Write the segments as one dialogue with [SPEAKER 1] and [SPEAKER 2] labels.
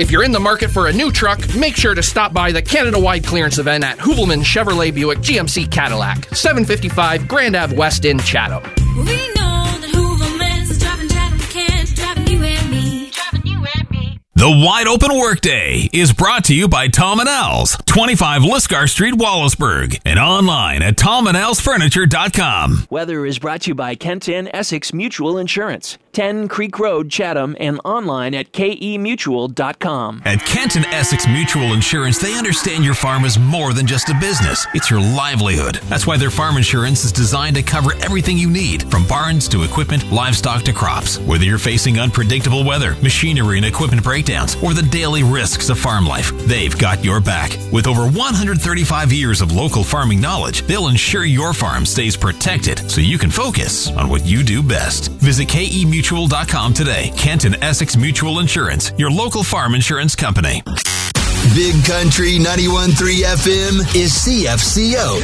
[SPEAKER 1] If you're in the market for a new truck, make sure to stop by the Canada-wide clearance event at Hoovelman Chevrolet Buick GMC Cadillac, 755 Grand Ave West in Chatham.
[SPEAKER 2] We know that Hoovelman's is driving Chatham, Kent, driving you and me, driving you and me.
[SPEAKER 3] The Wide Open Workday is brought to you by Tom & Al's, 25 Lisgar Street, Wallaceburg, and online at tomandsfurniture.com.
[SPEAKER 4] Weather is brought to you by Kent and Essex Mutual Insurance, 10 Creek Road, Chatham, and online at kemutual.com.
[SPEAKER 3] At Kent and Essex Mutual Insurance, they understand your farm is more than just a business. It's your livelihood. That's why their farm insurance is designed to cover everything you need, from barns to equipment, livestock to crops. Whether you're facing unpredictable weather, machinery and equipment breakdowns, or the daily risks of farm life, they've got your back. With over 135 years of local farming knowledge, they'll ensure your farm stays protected so you can focus on what you do best. Visit kemutual.com today. Kent and Essex Mutual Insurance, your local farm insurance company.
[SPEAKER 5] Big Country 91.3 FM is CFCO.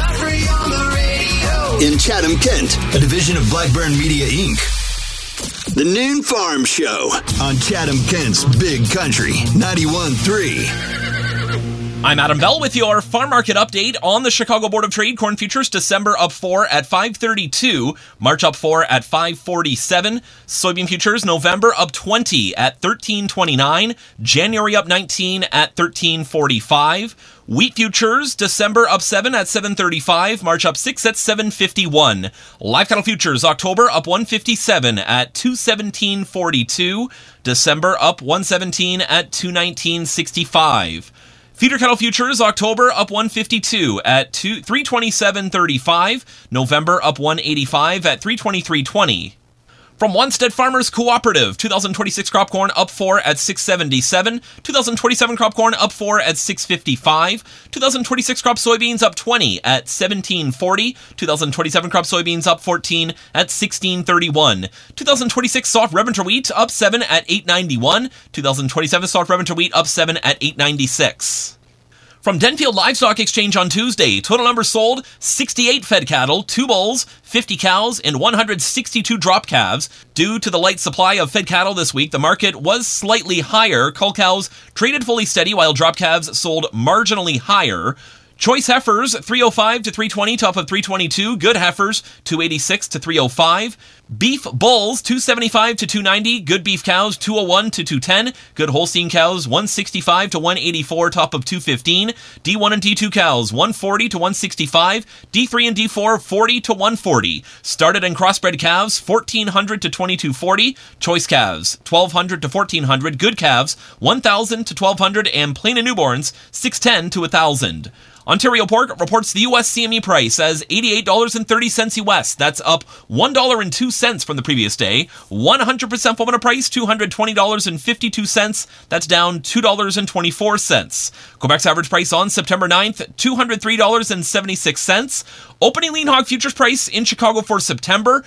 [SPEAKER 5] In Chatham, Kent, a division of Blackburn Media, Inc. The Noon Farm Show on Chatham, Kent's Big Country 91.3.
[SPEAKER 6] I'm Adam Bell with your farm market update on the Chicago Board of Trade. Corn futures December up 4 at 532, March up 4 at 547, soybean futures November up 20 at 1329, January up 19 at 1345. Wheat futures, December up 7 at 735, March up 6 at 751. Live cattle futures, October up 157 at 217.42, December up 117 at 219.65. Feeder cattle futures, October up 152 at 327.35, November up 185 at 323.20. From Wanstead Farmers Cooperative, 2026 crop corn up 4 at 677, 2027 crop corn up 4 at 655, 2026 crop soybeans up 20 at 1740, 2027 crop soybeans up 14 at 1631, 2026 soft red winter wheat up 7 at 891, 2027 soft red winter wheat up 7 at 896. From Denfield Livestock Exchange on Tuesday, total numbers sold, 68 fed cattle, 2 bulls, 50 cows, and 162 drop calves. Due to the light supply of fed cattle this week, the market was slightly higher. Cull cows traded fully steady, while drop calves sold marginally higher. Choice heifers, 305 to 320, top of 322. Good heifers, 286 to 305. Beef bulls, 275 to 290. Good beef cows, 201 to 210. Good Holstein cows, 165 to 184, top of 215. D1 and D2 cows, 140 to 165. D3 and D4, 40 to 140. Started and crossbred calves, 1400 to 2240. Choice calves, 1200 to 1400. Good calves, 1000 to 1200. And plain and newborns, 610 to 1000. Ontario Pork reports the U.S. CME price as $88.30 U.S. That's up $1.02 from the previous day. 100% formula price, $220.52. That's down $2.24. Quebec's average price on September 9th, $203.76. Opening lean hog futures price in Chicago for September,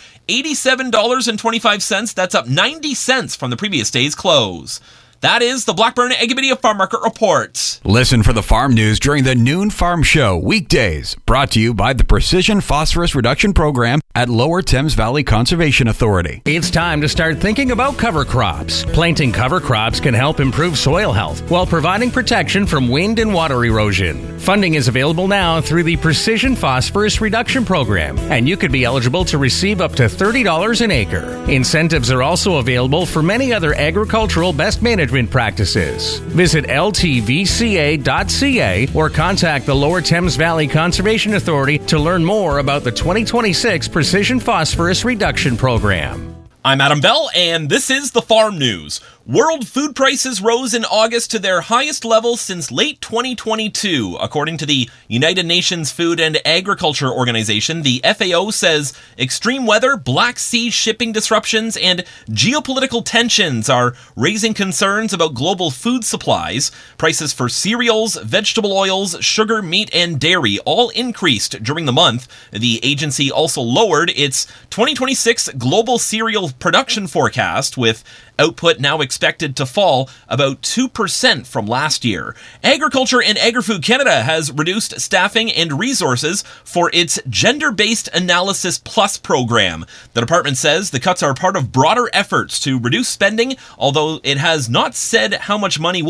[SPEAKER 6] $87.25. That's up 90 cents from the previous day's close. That is the Blackburn Agrimedia Farm Market Report.
[SPEAKER 7] Listen for the farm news during the Noon Farm Show, weekdays. Brought to you by the Precision Phosphorus Reduction Program at Lower Thames Valley Conservation Authority.
[SPEAKER 8] It's time to start thinking about cover crops. Planting cover crops can help improve soil health while providing protection from wind and water erosion. Funding is available now through the Precision Phosphorus Reduction Program, and you could be eligible to receive up to $30 an acre. Incentives are also available for many other agricultural best management practices. Visit ltvca.ca or contact the Lower Thames Valley Conservation Authority to learn more about the 2026 Precision Phosphorus Reduction Program.
[SPEAKER 6] I'm Adam Bell, and this is the Farm News. World food prices rose in August to their highest level since late 2022. According to the United Nations Food and Agriculture Organization, the FAO says extreme weather, Black Sea shipping disruptions, and geopolitical tensions are raising concerns about global food supplies. Prices for cereals, vegetable oils, sugar, meat, and dairy all increased during the month. The agency also lowered its 2026 global cereal production forecast, with output now expected to fall about 2% from last year. Agriculture and Agri-Food Canada has reduced staffing and resources for its Gender-Based Analysis Plus program. The department says the cuts are part of broader efforts to reduce spending, although it has not said how much money will